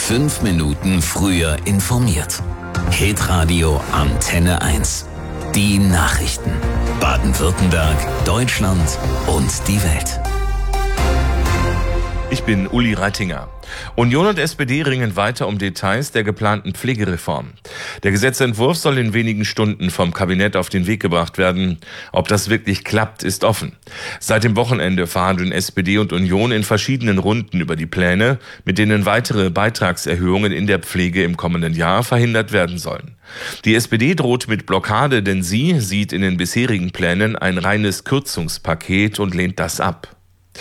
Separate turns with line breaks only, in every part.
5 Minuten früher informiert. Hitradio Antenne 1. Die Nachrichten. Baden-Württemberg, Deutschland und die Welt.
Ich bin Uli Reitinger. Union und SPD ringen weiter um Details der geplanten Pflegereform. Der Gesetzentwurf soll in wenigen Stunden vom Kabinett auf den Weg gebracht werden. Ob das wirklich klappt, ist offen. Seit dem Wochenende verhandeln SPD und Union in verschiedenen Runden über die Pläne, mit denen weitere Beitragserhöhungen in der Pflege im kommenden Jahr verhindert werden sollen. Die SPD droht mit Blockade, denn sie sieht in den bisherigen Plänen ein reines Kürzungspaket und lehnt das ab.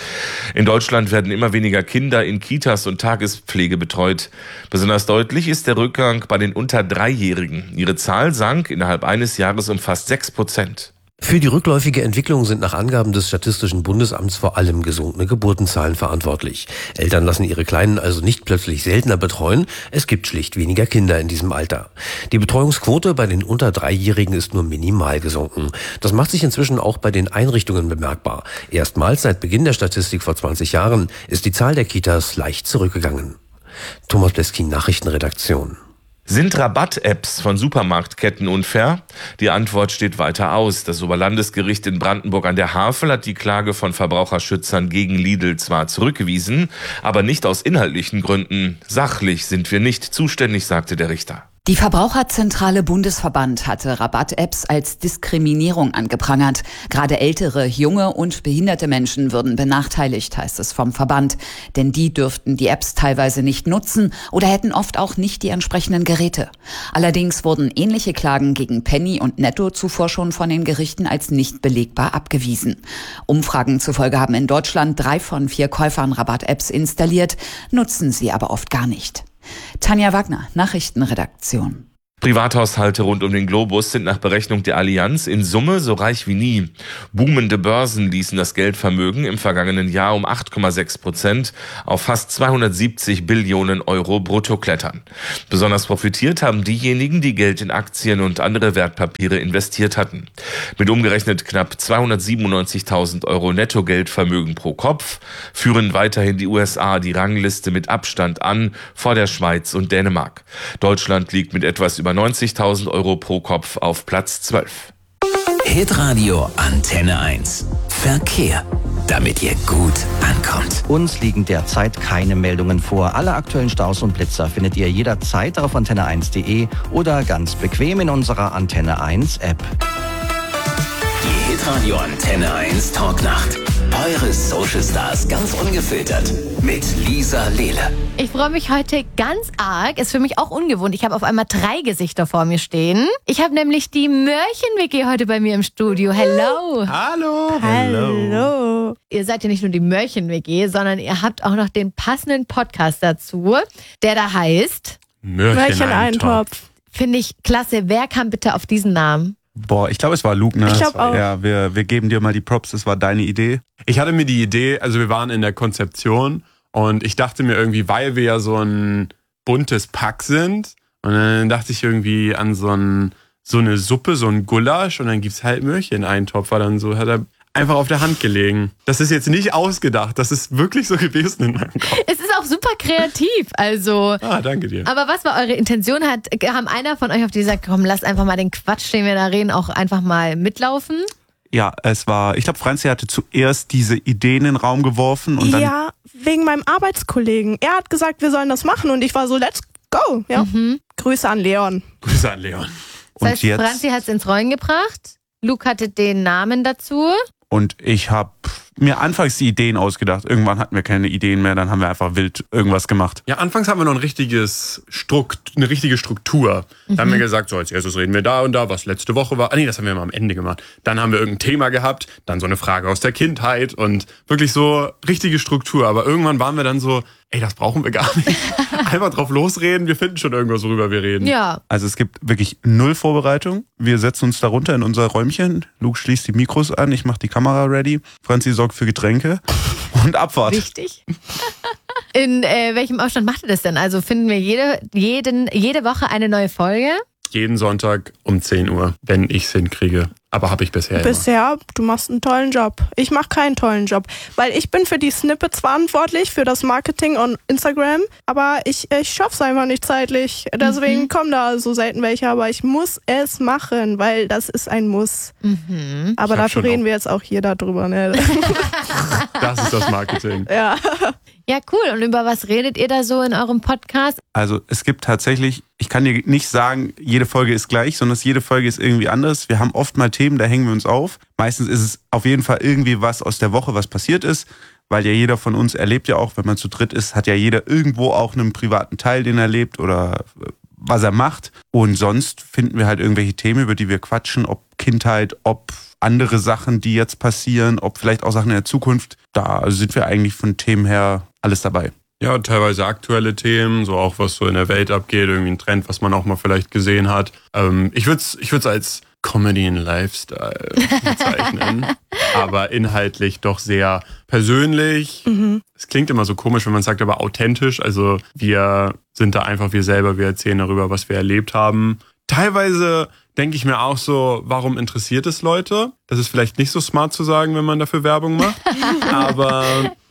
In Deutschland werden immer weniger Kinder in Kitas und Tagespflege betreut. Besonders deutlich ist der Rückgang bei den unter 3-Jährigen. Ihre Zahl sank innerhalb eines Jahres um fast 6%.
Für die rückläufige Entwicklung sind nach Angaben des Statistischen Bundesamts vor allem gesunkene Geburtenzahlen verantwortlich. Eltern lassen ihre Kleinen also nicht plötzlich seltener betreuen, es gibt schlicht weniger Kinder in diesem Alter. Die Betreuungsquote bei den unter 3-Jährigen ist nur minimal gesunken. Das macht sich inzwischen auch bei den Einrichtungen bemerkbar. Erstmals seit Beginn der Statistik vor 20 Jahren ist die Zahl der Kitas leicht zurückgegangen. Thomas Bleskin, Nachrichtenredaktion.
Sind Rabatt-Apps von Supermarktketten unfair? Die Antwort steht weiter aus. Das Oberlandesgericht in Brandenburg an der Havel hat die Klage von Verbraucherschützern gegen Lidl zwar zurückgewiesen, aber nicht aus inhaltlichen Gründen. Sachlich sind wir nicht zuständig, sagte der Richter.
Die Verbraucherzentrale Bundesverband hatte Rabatt-Apps als Diskriminierung angeprangert. Gerade ältere, junge und behinderte Menschen würden benachteiligt, heißt es vom Verband. Denn die dürften die Apps teilweise nicht nutzen oder hätten oft auch nicht die entsprechenden Geräte. Allerdings wurden ähnliche Klagen gegen Penny und Netto zuvor schon von den Gerichten als nicht belegbar abgewiesen. Umfragen zufolge haben in Deutschland 3 von 4 Käufern Rabatt-Apps installiert, nutzen sie aber oft gar nicht. Tanja Wagner, Nachrichtenredaktion.
Privathaushalte rund um den Globus sind nach Berechnung der Allianz in Summe so reich wie nie. Boomende Börsen ließen das Geldvermögen im vergangenen Jahr um 8,6% auf fast 270 Billionen Euro brutto klettern. Besonders profitiert haben diejenigen, die Geld in Aktien und andere Wertpapiere investiert hatten. Mit umgerechnet knapp 297.000 Euro Nettogeldvermögen pro Kopf führen weiterhin die USA die Rangliste mit Abstand an vor der Schweiz und Dänemark. Deutschland liegt mit etwas über 90.000 Euro pro Kopf auf Platz 12.
Hitradio Antenne 1. Verkehr. Damit ihr gut ankommt.
Uns liegen derzeit keine Meldungen vor. Alle aktuellen Staus und Blitzer findet ihr jederzeit auf antenne1.de oder ganz bequem in unserer Antenne 1 App.
Die Hitradio Antenne 1 Talknacht. Eure Social Stars ganz ungefiltert mit Lisa Lehle.
Ich freue mich heute ganz arg. Ist für mich auch ungewohnt. Ich habe auf einmal 3 Gesichter vor mir stehen. Ich habe nämlich die Mörchen-WG heute bei mir im Studio. Hello.
Hallo.
Hallo. Ihr seid ja nicht nur die Mörchen-WG, sondern ihr habt auch noch den passenden Podcast dazu, der da heißt
Mörchen-Eintopf.
Finde ich klasse. Wer kam bitte auf diesen Namen?
Boah, ich glaube, es war Luke, ne?
Ich glaube auch.
Ja, wir geben dir mal die Props, das war deine Idee. Ich hatte mir die Idee, also wir waren in der Konzeption und ich dachte mir irgendwie, weil wir ja so ein buntes Pack sind und dann dachte ich irgendwie an so eine Suppe, so ein Gulasch und dann gibt's halt Mörchen-Eintopf, war dann so, hat er einfach auf der Hand gelegen. Das ist jetzt nicht ausgedacht, das ist wirklich so gewesen in meinem Kopf.
Es ist auch super kreativ, also.
Danke dir.
Aber was war eure Intention? Haben einer von euch auf die gesagt, komm, lasst einfach mal den Quatsch, den wir da reden, auch einfach mal mitlaufen?
Ja, ich glaube, Franzi hatte zuerst diese Idee in den Raum geworfen und dann...
Ja, wegen meinem Arbeitskollegen. Er hat gesagt, wir sollen das machen und ich war so, let's go. Ja. Grüße an Leon.
Grüße an Leon.
Das heißt, Franzi hat es ins Rollen gebracht, Luke hatte den Namen dazu.
Und ich habe mir anfangs die Ideen ausgedacht. Irgendwann hatten wir keine Ideen mehr, dann haben wir einfach wild irgendwas gemacht. Ja, anfangs haben wir noch eine richtige Struktur. Da haben wir gesagt, so als erstes reden wir da und da, was letzte Woche war. Das haben wir mal am Ende gemacht. Dann haben wir irgendein Thema gehabt, dann so eine Frage aus der Kindheit und wirklich so richtige Struktur. Aber irgendwann waren wir dann so, das brauchen wir gar nicht. Einfach drauf losreden, wir finden schon irgendwas, worüber wir reden.
Ja.
Also es gibt wirklich 0 Vorbereitung. Wir setzen uns da runter in unser Räumchen. Luke schließt die Mikros an, ich mache die Kamera ready. Franzi sorgt für Getränke und Abfahrt.
Richtig. In welchem Abstand macht ihr das denn? Also finden wir jede Woche eine neue Folge?
jeden Sonntag um 10 Uhr, wenn ich es hinkriege. Aber habe ich bisher immer.
Bisher, du machst einen tollen Job. Ich mache keinen tollen Job, weil ich bin für die Snippets verantwortlich, für das Marketing on Instagram, aber ich schaff's einfach nicht zeitlich. Deswegen kommen da so selten welche, aber ich muss es machen, weil das ist ein Muss. Aber dafür reden wir jetzt auch hier darüber. Ne?
Das ist das Marketing.
Ja.
Ja, cool. Und über was redet ihr da so in eurem Podcast?
Also es gibt tatsächlich, ich kann dir nicht sagen, jede Folge ist gleich, sondern jede Folge ist irgendwie anders. Wir haben oft mal Themen, da hängen wir uns auf. Meistens ist es auf jeden Fall irgendwie was aus der Woche, was passiert ist, weil ja jeder von uns erlebt ja auch, wenn man zu dritt ist, hat ja jeder irgendwo auch einen privaten Teil, den er erlebt oder was er macht. Und sonst finden wir halt irgendwelche Themen, über die wir quatschen, ob Kindheit, ob andere Sachen, die jetzt passieren, ob vielleicht auch Sachen in der Zukunft. Da sind wir eigentlich von Themen her alles dabei. Ja, teilweise aktuelle Themen, so auch was so in der Welt abgeht, irgendwie ein Trend, was man auch mal vielleicht gesehen hat. Ich würde es als Comedy and Lifestyle bezeichnen, aber inhaltlich doch sehr persönlich. Es klingt immer so komisch, wenn man sagt, aber authentisch. Also wir sind da einfach wir selber, wir erzählen darüber, was wir erlebt haben. Teilweise denke ich mir auch so, warum interessiert es Leute? Das ist vielleicht nicht so smart zu sagen, wenn man dafür Werbung macht, aber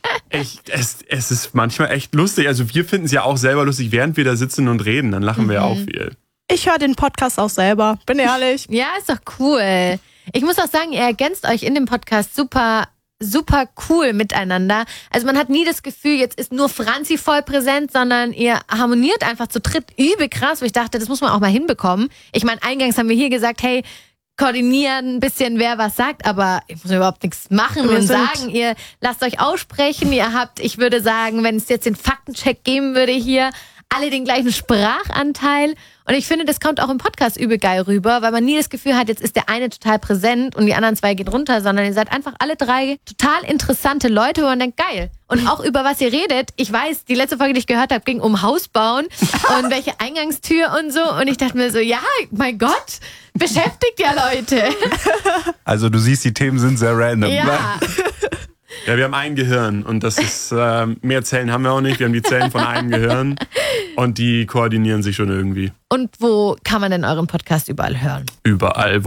es ist manchmal echt lustig. Also wir finden es ja auch selber lustig, während wir da sitzen und reden, dann lachen wir ja auch viel.
Ich höre den Podcast auch selber, bin ehrlich.
Ja, ist doch cool. Ich muss auch sagen, ihr ergänzt euch in dem Podcast super cool miteinander. Also man hat nie das Gefühl, jetzt ist nur Franzi voll präsent, sondern ihr harmoniert einfach zu dritt übel krass. Wo ich dachte, das muss man auch mal hinbekommen. Ich meine, eingangs haben wir hier gesagt, hey, koordinieren ein bisschen, wer was sagt, aber ich muss überhaupt nichts machen und sagen, ihr lasst euch aussprechen, ihr habt, ich würde sagen, wenn es jetzt den Faktencheck geben würde hier, alle den gleichen Sprachanteil. Und ich finde, das kommt auch im Podcast übel geil rüber, weil man nie das Gefühl hat, jetzt ist der eine total präsent und die anderen zwei gehen runter, sondern ihr seid einfach alle drei total interessante Leute, wo man denkt, geil. Und auch über was ihr redet. Ich weiß, die letzte Folge, die ich gehört habe, ging um Hausbauen und welche Eingangstür und so. Und ich dachte mir so, ja, mein Gott, beschäftigt ja Leute.
Also du siehst, die Themen sind sehr random.
Ja.
Ja, wir haben ein Gehirn und das ist, mehr Zellen haben wir auch nicht. Wir haben die Zellen von einem Gehirn und die koordinieren sich schon irgendwie.
Und wo kann man denn euren Podcast überall hören?
Überall.